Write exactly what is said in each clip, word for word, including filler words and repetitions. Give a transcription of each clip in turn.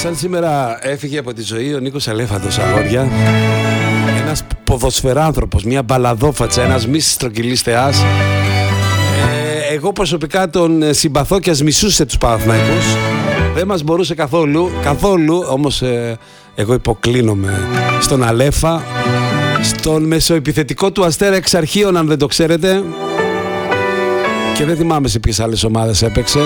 Σαν σήμερα έφυγε από τη ζωή ο Νίκος Αλέφαντος, αγόρια. Ένας ποδοσφαιράνθρωπος, μια μπαλαδόφατσα, ένας μη στρογγυλής θεάς. Ε, εγώ προσωπικά τον συμπαθώ και ας μισούσε τους Παναθηναϊκούς. Δεν μας μπορούσε καθόλου, καθόλου, όμως ε, εγώ υποκλίνομαι στον Αλέφα, στον μεσοεπιθετικό του Αστέρα εξ αρχείων, αν δεν το ξέρετε. Και δεν θυμάμαι σε ποιες άλλες ομάδες έπαιξε.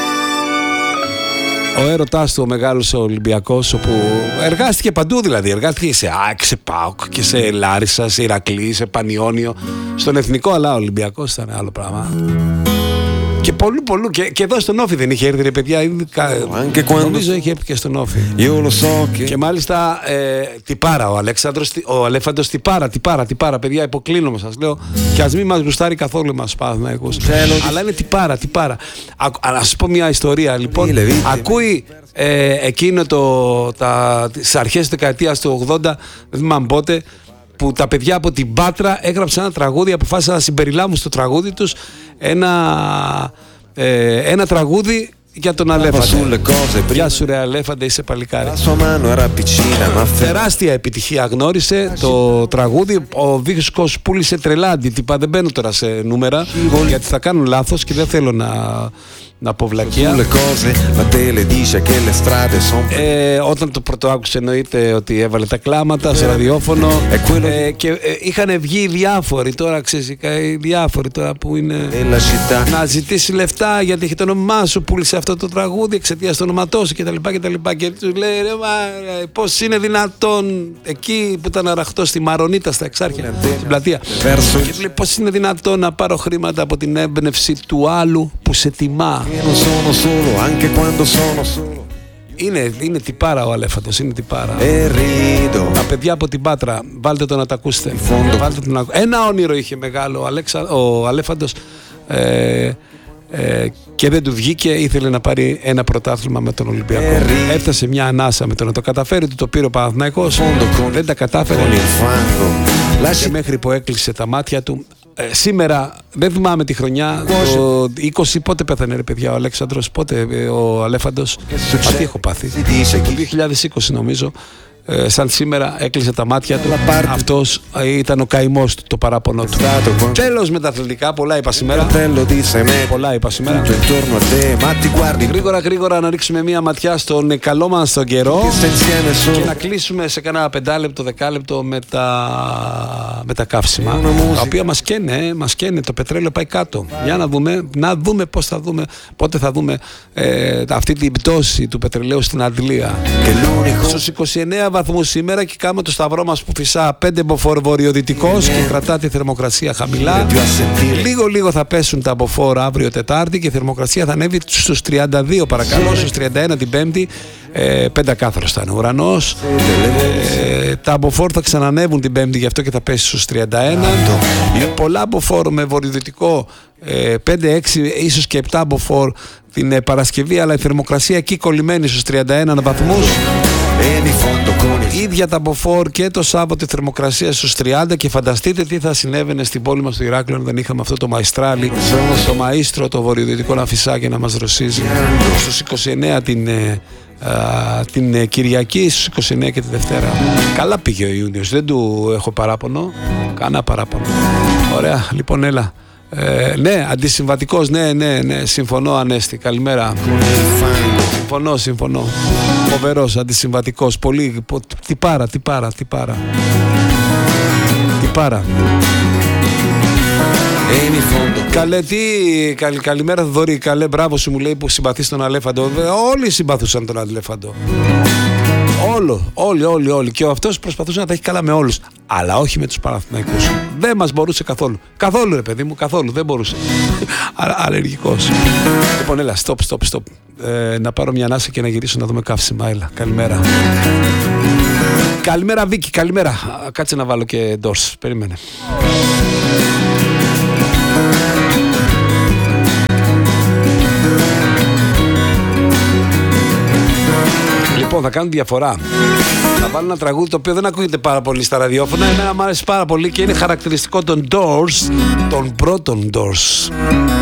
Ο έρωτάς του ο μεγάλος ο Ολυμπιακός, όπου εργάστηκε παντού, δηλαδή εργάστηκε σε ΑΕΚ, σε ΠΑΟΚ και σε Λάρισα, σε Ηρακλή, σε Πανιόνιο, στον εθνικό, αλλά ο Ολυμπιακός ήταν άλλο πράγμα. Και πολλού πολλού και, και εδώ στον Όφη δεν είχε έρθει, ρε παιδιά, νομίζω είχε έρθει και στον Όφη. Και μάλιστα ε, τυπάρα ο Αλέξανδρος, ο Αλέφαντος τυπάρα, τυπάρα, τυπάρα, παιδιά, υποκλίνομαι σας λέω, και ας μην μας γουστάρει καθόλου μας Παναθηναϊκούς, αλλά είναι τυπάρα, τυπάρα. Να σας πω μια ιστορία, λοιπόν. Ακούει ε, εκείνο το, τα, τις αρχές της δεκαετίας του ογδόντα, δεν θυμάμαι πότε, που τα παιδιά από την Πάτρα έγραψαν ένα τραγούδι, αποφάσισαν να συμπεριλάβουν στο τραγούδι τους ένα, ε, ένα τραγούδι για τον Αλέφαντα. Γεια σου ρε Αλέφαντα, είσαι παλικάρι. Τεράστια επιτυχία γνώρισε το τραγούδι. Ο δίσκος πούλησε τρελάντι. Τύπα, δεν μπαίνω τώρα σε νούμερα, γιατί θα κάνουν λάθος και δεν θέλω να, να πω βλακεία. Ε, όταν το πρώτο άκουσε, εννοείται ότι έβαλε τα κλάματα στο ραδιόφωνο, ε, και ε, είχαν βγει διάφοροι τώρα, ξέρεις, οι διάφοροι τώρα που είναι να ζητήσει λεφτά γιατί έχει το όνομά σου, πούλησε αυτό το τραγούδι εξαιτίας του ονόματός και τα λοιπά και τα λοιπά, και του λέει ρε, μα, πώς είναι δυνατόν, εκεί που ήταν αραχτός στη Μαρονίτα στα Εξάρχεια, στην πλατεία, και του λέει πώς είναι δυνατόν να πάρω χρήματα από την έμπνευση του άλλου που σε τιμά. Είναι, είναι τυπάρα ο Αλέφαντος, είναι τυπάρα. Τα παιδιά από την Πάτρα, βάλτε το να τα ακούσετε. Βάλτε το να... Ένα όνειρο είχε μεγάλο ο, Αλέξα, ο Αλέφαντος, ε, ε, και δεν του βγήκε. Ήθελε να πάρει ένα πρωτάθλημα με τον Ολυμπιακό. Έφτασε μια ανάσα με το να το καταφέρει, του το πήρε ο Παναθηναϊκός, δεν τα κατάφερε και μέχρι που έκλεισε τα μάτια του. Ε, σήμερα, δεν θυμάμαι τη χρονιά, το είκοσι, πότε πέθανε ρε παιδιά ο Αλέξανδρος, πότε ε, ο Αλέφαντος, α, τι έχω πάθει, το δύο χιλιάδες είκοσι νομίζω, ε, σαν σήμερα έκλεισε τα μάτια του. Αυτός ε, ήταν ο καημός του, το παράπονο του. Τέλος με τα αθλητικά, πολλά είπα σήμερα. Πολλά είπα σήμερα. Γρήγορα γρήγορα να ρίξουμε μια ματιά στον καλό μας τον καιρό και να κλείσουμε σε κανένα πεντάλεπτο, δεκάλεπτο με τα, με τα καύσιμα, τα οποία μας καίνε, ε, μας καίνε, το πετρέλαιο πάει κάτω. Για να δούμε, να δούμε πώς θα δούμε, πότε θα δούμε ε, αυτή την πτώση του πετρελαίου στην Αντλία. Στους είκοσι εννέα βαθμούς σήμερα, και κάνουμε το σταυρό μας που φυσά πέντε μποφόρ βορειοδυτικός και κρατά τη θερμοκρασία χαμηλά. Λίγο λίγο θα πέσουν τα μποφόρ αύριο Τετάρτη και η θερμοκρασία θα ανέβει στους τριάντα δύο, παρακαλώ, στους τριάντα ένα την Πέμπτη. Ε, πεντακάθαρος θα είναι ο ουρανός. Ε, τα μποφόρ θα ξανανεύουν την Πέμπτη, γι' αυτό και θα πέσει στους τριάντα ένα. Ε, πολλά μποφόρ με βορειοδυτικό, ε, πέντε έξι ίσως και επτά μποφόρ την ε, Παρασκευή, αλλά η θερμοκρασία εκεί κολλημένη στους τριάντα ένα βαθμούς. Ίδια τα μποφόρ και το Σάββατο η θερμοκρασία στους τριάντα, και φανταστείτε τι θα συνέβαινε στην πόλη μας του Ηράκλειο αν δεν είχαμε αυτό το μαϊστράλι, το μαΐστρο, το βορειοδυτικό να φυσά και να μας δροσίζει. Στους είκοσι εννέα την, α, την Κυριακή, στους είκοσι εννέα και τη Δευτέρα. Καλά πήγε ο Ιούνιος, δεν του έχω παράπονο, κανένα παράπονο. Ωραία, λοιπόν, έλα. Ε, ναι, αντισυμβατικός, ναι, ναι, ναι, συμφωνώ Ανέστη, καλημέρα. Συμφωνώ, συμφωνώ. Φοβερός, αντισυμβατικός, πολύ, τι πάρα, τι πάρα, τι πάρα. Τι πάρα. Καλέ, τι, καλ, καλημέρα Θοδωρή, καλέ, μπράβο σου, μου λέει που συμπαθείς τον Αλέφαντο. Όλοι συμπαθούσαν τον Αλέφαντο. Όλο, όλοι, όλοι, όλοι. Και ο αυτός προσπαθούσε να τα έχει καλά με όλους. Αλλά όχι με τους Παναθηναϊκούς. Δεν μας μπορούσε καθόλου. Καθόλου, ρε παιδί μου, καθόλου. Δεν μπορούσε. Αλλεργικός. Λοιπόν, έλα, stop, stop, stop. Ε, να πάρω μια ανάσα και να γυρίσω να δούμε καύσιμα. Έλα, καλημέρα. Καλημέρα, Βίκη, καλημέρα. Κάτσε να βάλω και doors. Περίμενε. Λοιπόν, θα κάνουν διαφορά. Θα βάλω ένα τραγούδι το οποίο δεν ακούγεται πάρα πολύ στα ραδιόφωνα. Εμένα μου άρεσε πάρα πολύ και είναι χαρακτηριστικό των Doors, των πρώτων Doors.